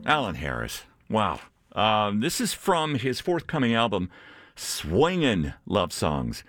Alan Harris. Wow. This is from his forthcoming album, Swingin' Love Songs.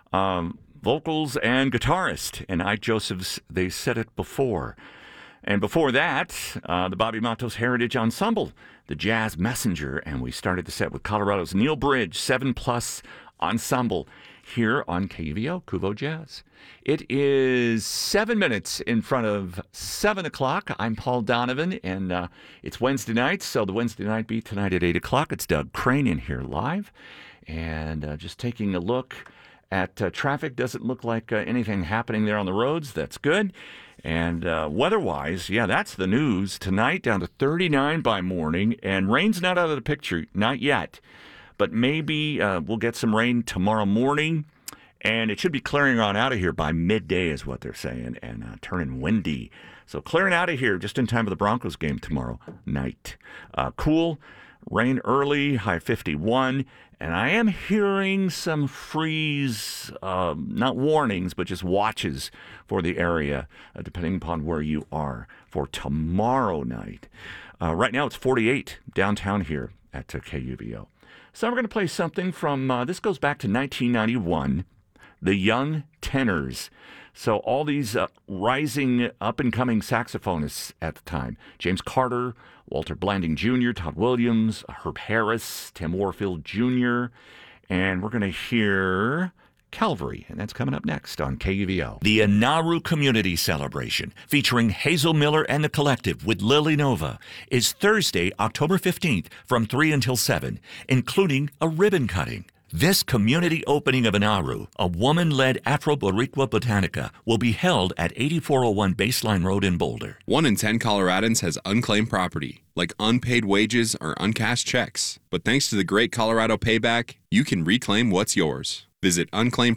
Vocals and guitarist. And Ike Joseph's They Said It Before. And before that, the Bobby Matos Heritage Ensemble, the Jazz Messenger. And we started the set with Colorado's Neil Bridge, 7+ Ensemble, here on KUVO, Kuvo Jazz. It is 7 minutes in front of 7 o'clock. I'm Paul Donovan, and it's Wednesday night, so the Wednesday night beat tonight at 8 o'clock. It's Doug Crane in here live, and just taking a look at traffic. Doesn't look like anything happening there on the roads. That's good. And weather-wise, yeah, that's the news. Tonight, down to 39 by morning, and rain's not out of the picture, not yet. But maybe we'll get some rain tomorrow morning, and it should be clearing on out of here by midday is what they're saying, and turning windy. So clearing out of here just in time for the Broncos game tomorrow night. Cool, rain early, high 51, and I am hearing some freeze, not warnings, but just watches for the area, depending upon where you are, for tomorrow night. Right now it's 48 downtown here at KUVO. So we're going to play something from, this goes back to 1991, the Young Tenors. So all these rising up-and-coming saxophonists at the time, James Carter, Walter Blanding Jr., Todd Williams, Herb Harris, Tim Warfield Jr., and we're going to hear Calvary, and that's coming up next on KUVO. The Inaru Community Celebration, featuring Hazel Miller and the Collective with Lily Nova, is Thursday, October 15th from 3 until 7, including a ribbon cutting. This community opening of Inaru, a woman-led Afro-Boricua Botanica, will be held at 8401 Baseline Road in Boulder. 1 in 10 Coloradans has unclaimed property, like unpaid wages or uncashed checks. But thanks to the Great Colorado Payback, you can reclaim what's yours. Visit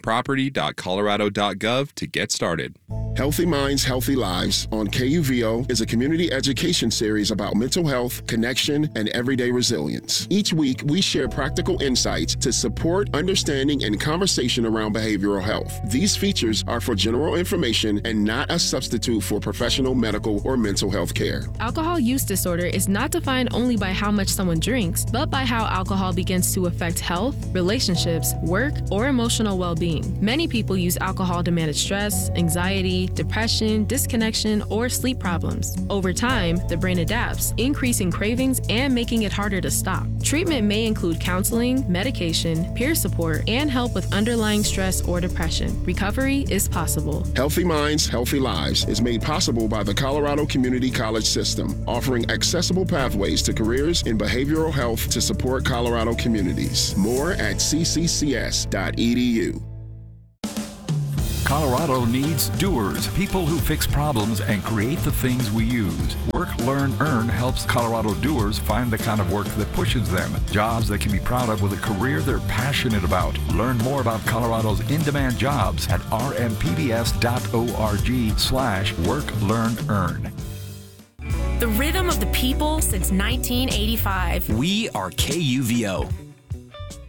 unclaimedproperty.colorado.gov to get started. Healthy Minds, Healthy Lives on KUVO is a community education series about mental health, connection, and everyday resilience. Each week, we share practical insights to support understanding and conversation around behavioral health. These features are for general information and not a substitute for professional medical or mental health care. Alcohol use disorder is not defined only by how much someone drinks, but by how alcohol begins to affect health, relationships, work, or emotional well-being. Many people use alcohol to manage stress, anxiety, depression, disconnection, or sleep problems. Over time, the brain adapts, increasing cravings and making it harder to stop. Treatment may include counseling, medication, peer support, and help with underlying stress or depression. Recovery is possible. Healthy Minds, Healthy Lives is made possible by the Colorado Community College System, offering accessible pathways to careers in behavioral health to support Colorado communities. More at cccs.edu. Colorado needs doers, people who fix problems and create the things we use. Work, Learn, Earn helps Colorado doers find the kind of work that pushes them, jobs they can be proud of with a career they're passionate about. Learn more about Colorado's in-demand jobs at rmpbs.org/Work, Learn, Earn. The rhythm of the people since 1985. We are KUVO.